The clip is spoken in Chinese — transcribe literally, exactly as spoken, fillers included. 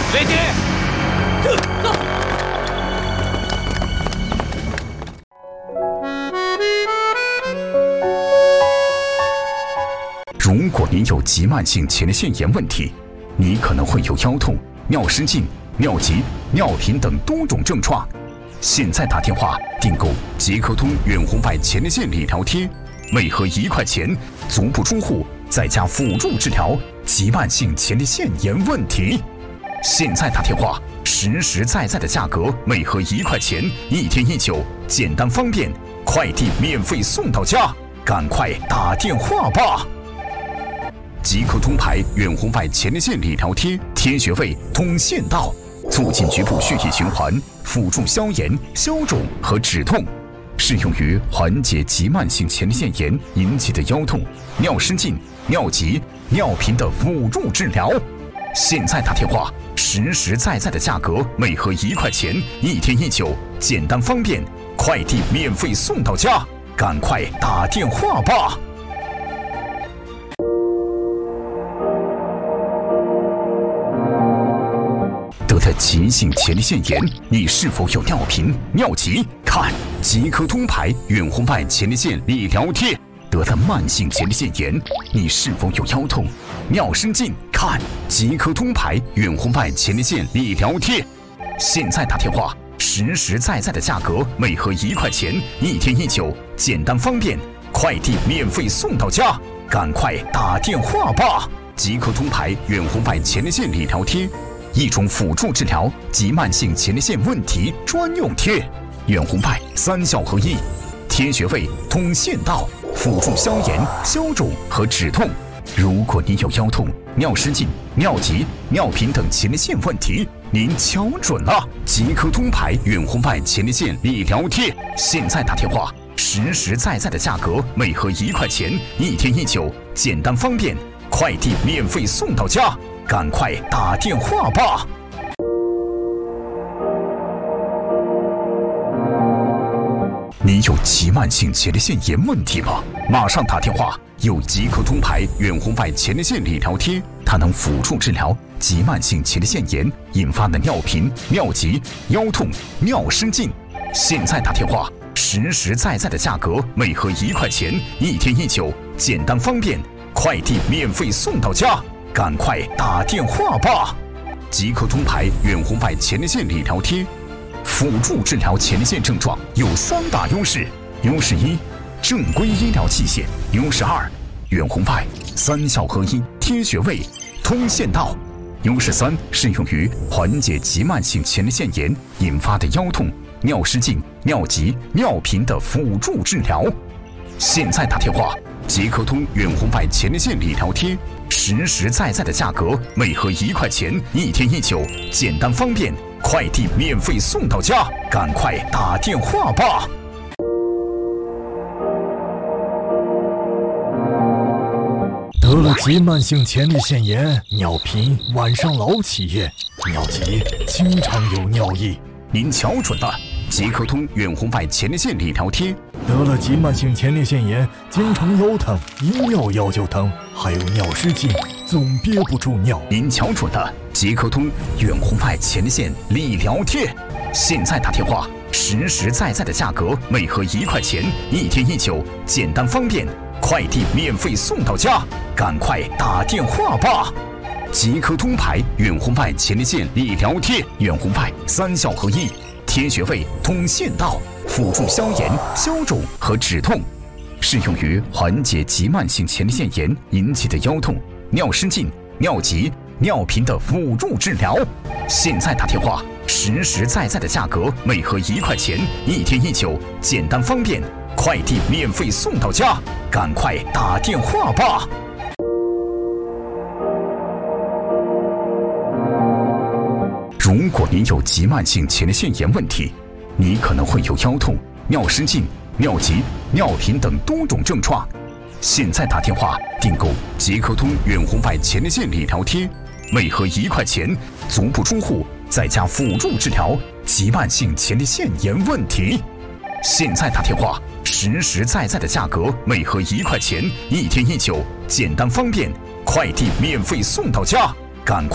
雷霆！ 如果您有急慢性前列腺炎问题，你可能会有腰痛、尿失禁、尿急、尿频等多种症状。现在打电话订购捷克通远红外前列腺理疗贴，每盒一块钱，足不出户，在家辅助治疗急慢性前列腺炎问题。现在打电话，实实在在的价格，每盒一块钱，一天一九，简单方便，快递免费送到家，赶快打电话吧！捷克通牌远红外前列腺理疗贴，贴穴位通线道，促进局部血液循环，辅助消炎、消肿和止痛，适用于缓解急慢性前列腺炎引起的腰痛、尿失禁、尿急、尿频的辅助治疗。现在打电话，实实在在的价格，每盒一块钱，一天一九，简单方便，快递免费送到家，赶快打电话吧！得了急性前列腺炎，你是否有尿频、尿急？看捷克通牌远红外前列腺理疗贴。得了慢性前列腺炎，你是否有腰痛、尿失禁？看捷克通牌远红外前列腺理疗贴。现在打电话，实实在在的价格，每盒一块钱，一天一九，简单方便，快递免费送到家，赶快打电话吧！捷克通牌远红外前列腺理疗贴，一种辅助治疗急慢性前列腺问题专用贴，远红外三效合一，贴穴位通线道，辅助消炎、消肿和止痛。如果你有腰痛、尿失禁、尿急、尿频等前列腺问题，您瞧准了，捷克通牌远红外前列腺理疗贴。现在打电话，实实在在的价格，每盒一块钱，一天一九，简单方便，快递免费送到家，赶快打电话吧！你有急慢性前列腺炎问题吗？马上打电话！有捷克通牌远红外前列腺理疗贴，它能辅助治疗急慢性前列腺炎引发的尿频、尿急、腰痛、尿失禁。现在打电话，实实在在的价格，每盒一块钱，一天一九，简单方便，快递免费送到家，赶快打电话吧！捷克通牌远红外前列腺理疗贴。辅助治疗前列腺症状有三大优势：优势一，正规医疗器械；优势二，远红外三效合一，贴穴位通线道；优势三，适用于缓解急慢性前列腺炎引发的腰痛、尿失禁、尿急、尿频的辅助治疗。现在打电话，捷克通远红外前列腺理疗贴，实实在在的价格，每盒一块钱，一天一九，简单方便，快递免费送到家，赶快打电话吧！ 得了急慢性前列腺炎，尿频，晚上老起夜，尿急，经常有尿意。 您瞧准了，捷克通远红外前列腺理疗贴。 得了急慢性前列腺炎，经常腰疼，一尿腰就疼，还有尿失禁，总憋不住尿。 您瞧准了，捷克通远红外前列腺理疗贴。现在打电话，实实在在的价格，每盒一块钱，一天一九，简单方便，快递免费送到家，赶快打电话吧！捷克通牌远红外前列腺理疗贴，远红外三效合一，贴穴位通线道，辅助消炎、消肿和止痛，适用于缓解急慢性前列腺炎引起的腰痛、尿失禁、尿急、尿频的辅助治疗。现在打电话，实实在在的价格，每盒一块钱，一天一九，简单方便，快递免费送到家，赶快打电话吧！如果您有急慢性前列腺炎问题，你可能会有腰痛、尿失禁、尿急、尿频等多种症状。现在打电话订购捷克通远红外前列腺理疗贴，每盒一块钱，足不出户，在家辅助治疗急慢性前列腺炎问题。现在打电话，实实在在的价格，每盒一块钱，一天一九，简单方便，快递免费送到家，赶快